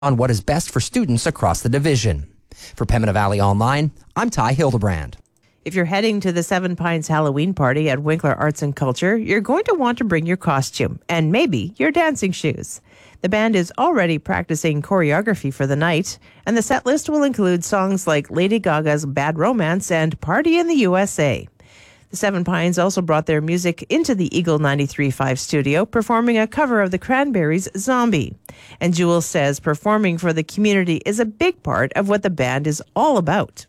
on what is best for students across the division. For Pembina Valley Online, I'm Ty Hildebrand. If you're heading to the Seven Pines Halloween party at Winkler Arts and Culture, you're going to want to bring your costume and maybe your dancing shoes. The band is already practicing choreography for the night, and the set list will include songs like Lady Gaga's Bad Romance and Party in the USA. The Seven Pines also brought their music into the Eagle 93.5 studio, performing a cover of the Cranberries' Zombie. And Jules says performing for the community is a big part of what the band is all about.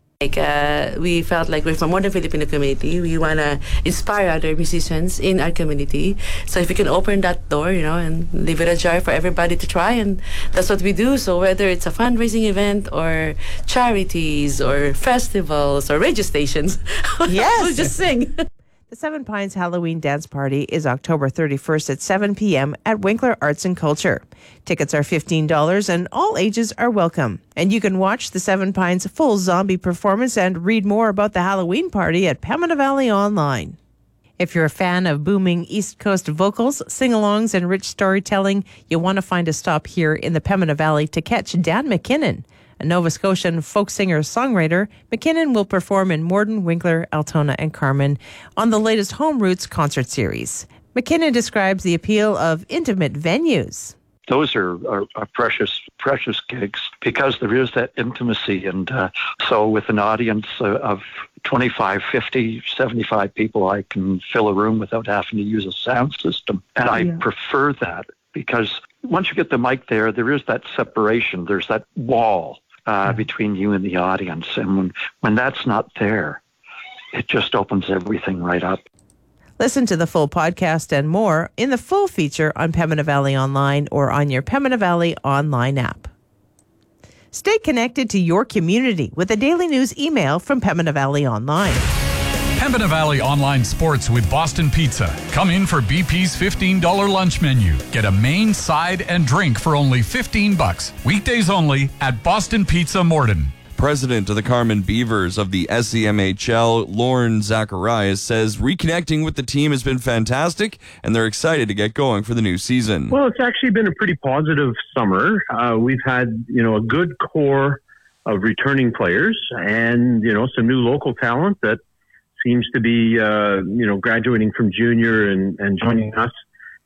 We felt like we're from Modern Filipino community. We want to inspire other musicians in our community. So if we can open that door, and leave it ajar for everybody to try, and that's what we do. So whether it's a fundraising event or charities or festivals or radio stations, yes, we'll just sing. The Seven Pines Halloween Dance Party is October 31st at 7 p.m. at Winkler Arts and Culture. Tickets are $15 and all ages are welcome. And you can watch the Seven Pines full zombie performance and read more about the Halloween party at Pembina Valley Online. If you're a fan of booming East Coast vocals, sing-alongs, and rich storytelling, you'll want to find a stop here in the Pembina Valley to catch Dan McKinnon. A Nova Scotian folk singer-songwriter, McKinnon will perform in Morden, Winkler, Altona, and Carman on the latest Home Roots concert series. McKinnon describes the appeal of intimate venues. Those are precious gigs because there is that intimacy. And so with an audience of 25, 50, 75 people, I can fill a room without having to use a sound system. And I prefer that because once you get the mic there is that separation. There's that wall between you and the audience. And when that's not there, it just opens everything right up. Listen to the full podcast and more in the full feature on Pembina Valley Online or on your Pembina Valley Online app. Stay connected to your community with a daily news email from Pembina Valley Online. Pembina Valley Online Sports with Boston Pizza. Come in for BP's $15 lunch menu. Get a main, side, and drink for only $15. Weekdays only at Boston Pizza Morden. President of the Carman Beavers of the SEMHL, Lauren Zacharias, says reconnecting with the team has been fantastic and they're excited to get going for the new season. Well, it's actually been a pretty positive summer. We've had, a good core of returning players and, some new local talent that seems to be, graduating from junior and joining us.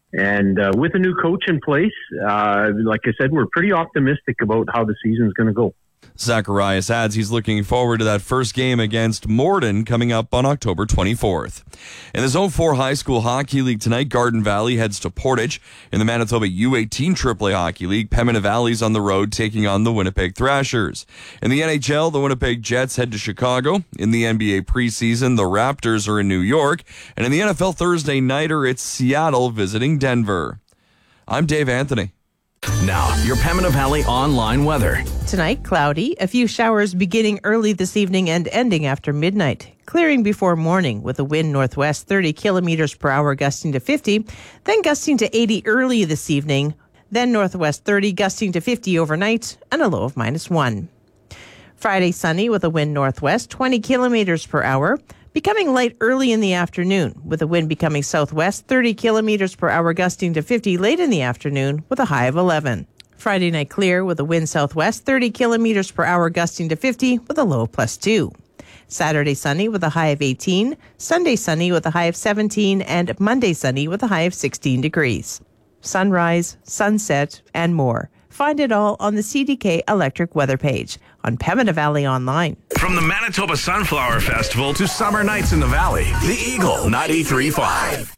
And with a new coach in place, like I said, we're pretty optimistic about how the season's going to go. Zacharias adds he's looking forward to that first game against Morden coming up on October 24th. In the Zone 4 High School Hockey League tonight, Garden Valley heads to Portage. In the Manitoba U18 AAA Hockey League, Pembina Valley's on the road taking on the Winnipeg Thrashers. In the NHL, the Winnipeg Jets head to Chicago. In the NBA preseason, the Raptors are in New York. And in the NFL Thursday nighter, it's Seattle visiting Denver. I'm Dave Anthony. Now, your Pembina Valley Online weather. Tonight, cloudy. A few showers beginning early this evening and ending after midnight. Clearing before morning with a wind northwest 30 kilometers per hour gusting to 50, then gusting to 80 early this evening, then northwest 30 gusting to 50 overnight, and a low of -1. Friday, sunny with a wind northwest 20 kilometers per hour, becoming light early in the afternoon, with the wind becoming southwest 30 kilometers per hour gusting to 50 late in the afternoon with a high of 11. Friday night clear with a wind southwest 30 kilometers per hour gusting to 50 with a low of +2. Saturday sunny with a high of 18, Sunday sunny with a high of 17, and Monday sunny with a high of 16 degrees. Sunrise, sunset, and more. Find it all on the CDK Electric weather page on Pembina Valley Online. From the Manitoba Sunflower Festival to summer nights in the valley, the Eagle 93.5.